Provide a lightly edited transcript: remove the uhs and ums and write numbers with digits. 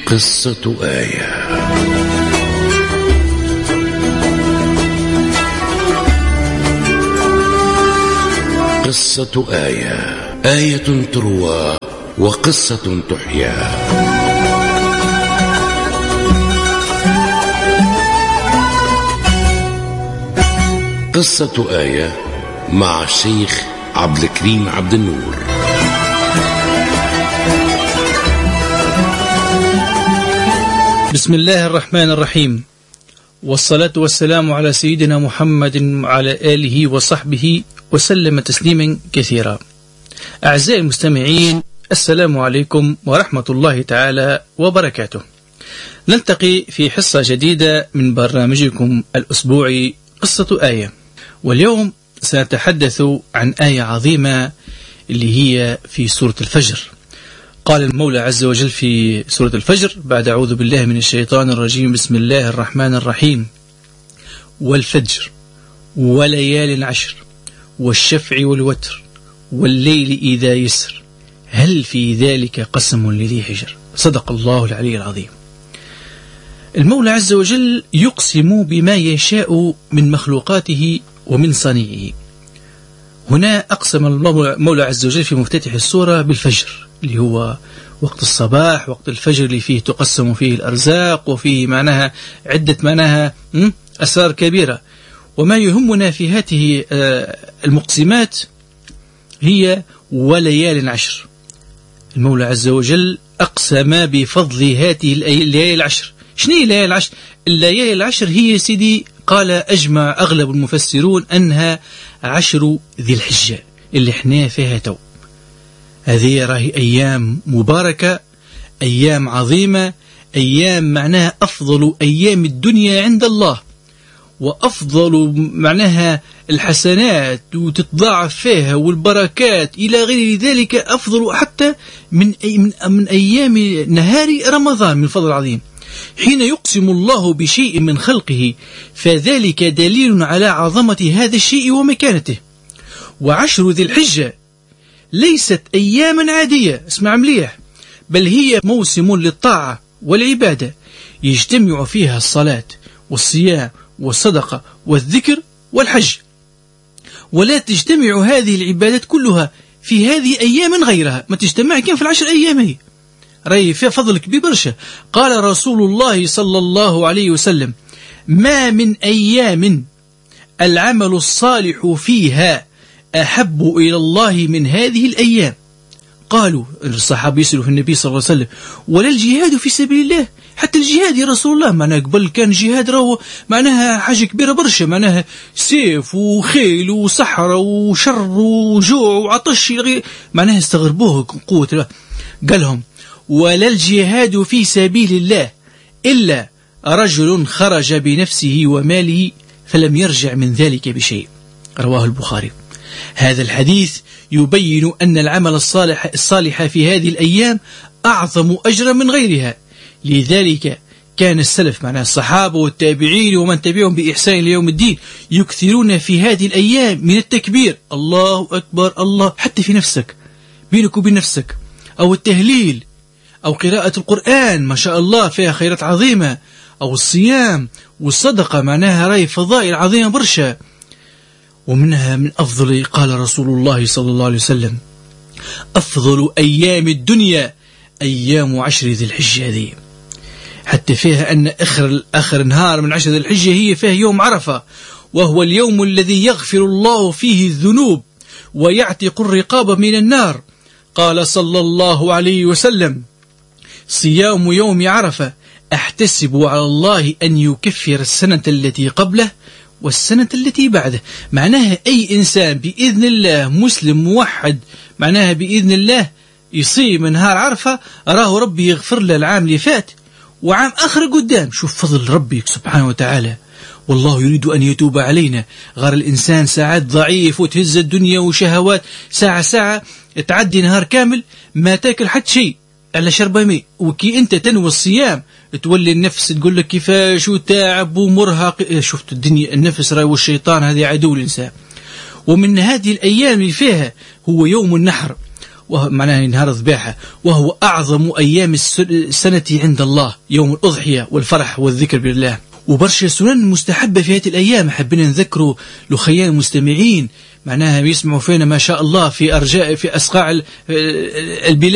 قصة آية. قصة آية، آية تروى وقصة تحيا. قصة آية مع الشيخ عبد الكريم عبد النور. بسم الله الرحمن الرحيم، والصلاة والسلام على سيدنا محمد وعلى آله وصحبه وسلم تسليما كثيرا. أعزائي المستمعين، السلام عليكم ورحمة الله تعالى وبركاته. نلتقي في حصة جديدة من برنامجكم الأسبوعي قصة آية، واليوم سنتحدث عن آية عظيمة اللي هي في سورة الفجر. قال المولى عز وجل في سورة الفجر بعد أعوذ بالله من الشيطان الرجيم: بسم الله الرحمن الرحيم: والفجر وليال عشر والشفع والوتر والليل إذا يسر هل في ذلك قسم لذي حجر. صدق الله العلي العظيم. المولى عز وجل يقسم بما يشاء من مخلوقاته ومن صنيعه. هنا أقسم المولى عز وجل في مفتتح السورة بالفجر، اللي هو وقت الصباح، وقت الفجر اللي فيه تقسم فيه الأرزاق، وفيه معناها عدة معناها أسرار كبيرة. وما يهمنا في هذه المقسمات هي وليال عشر. المولى عز وجل أقسم بفضل هذه الليالي العشر. شنو هي الليالي العشر؟ الليالي العشر هي سيدي قال أجمع أغلب المفسرون أنها عشر ذي الحجة اللي احنا فيها تو. هذه راهي أيام مباركة، أيام عظيمة، أيام معناها أفضل أيام الدنيا عند الله، وأفضل معناها الحسنات وتتضاعف فيها والبركات إلى غير ذلك، أفضل حتى من أيام نهار رمضان من فضل العظيم. حين يقسم الله بشيء من خلقه فذلك دليل على عظمة هذا الشيء ومكانته. وعشر ذي الحجة ليست أياما عادية، اسمع مليح، بل هي موسم للطاعة والعبادة يجتمع فيها الصلاة والصيام والصدقة والذكر والحج، ولا تجتمع هذه العبادات كلها في هذه أيام غيرها، ما تجتمع كان في العشر أيام هي رأي فيها فضل كبير برشا. قال رسول الله صلى الله عليه وسلم: ما من أيام العمل الصالح فيها أحب إلى الله من هذه الأيام. قالوا الصحابة يسألوا في النبي صلى الله عليه وسلم: ولا الجهاد في سبيل الله؟ حتى الجهاد يا رسول الله، معناها قبل كان جهاد راهو معناها حاجة كبيرة برشا، معناها سيف وخيل وصحراء وشر وجوع وعطش، معناها استغربوه قوة. قالهم: ولا الجهاد في سبيل الله إلا رجل خرج بنفسه وماله فلم يرجع من ذلك بشيء. رواه البخاري. هذا الحديث يبين أن العمل الصالح في هذه الأيام أعظم أجرا من غيرها. لذلك كان السلف معناه الصحابة والتابعين ومن تبعهم بإحسان ليوم الدين يكثرون في هذه الأيام من التكبير، الله أكبر الله، حتى في نفسك بينك وبين نفسك، أو التهليل، أو قراءة القرآن ما شاء الله فيها خيرات عظيمة، أو الصيام والصدقة معناها راي فضائل عظيمة برشا. ومنها من أفضل قال رسول الله صلى الله عليه وسلم: أفضل أيام الدنيا أيام عشر ذي الحجة. هذه حتى فيها أن آخر نهار من عشر ذي الحجة هي فيها يوم عرفة، وهو اليوم الذي يغفر الله فيه الذنوب ويعتق الرقاب من النار. قال صلى الله عليه وسلم: صيام يوم عرفة أحتسب على الله أن يكفر السنة التي قبله والسنة التي بعده. معناها أي إنسان بإذن الله مسلم موحد معناها بإذن الله يصيم نهار عرفة راه ربي يغفر له العام اللي فات وعام آخر قدام. شوف فضل ربي سبحانه وتعالى. والله يريد أن يتوب علينا. غير الإنسان ساعات ضعيف وتهز الدنيا وشهوات، ساعة تعدي نهار كامل ما تاكل حتى شيء على شربة ماء، وكي أنت تنوي الصيام تولي النفس تقول لك كيفاش وتعب ومرهق. شفت الدنيا النفس راي والشيطان هذه عدو الإنسان. ومن هذه الأيام اللي فيها هو يوم النحر، معناها نهار الذباحة، وهو أعظم أيام السنة عند الله، يوم الأضحية والفرح والذكر بالله. وبرشا سنن مستحبة في هذه الأيام حبينا نذكروا لخيان المستمعين، معناها يسمعوا فينا ما شاء الله في أرجاء في أصقاع البلاد.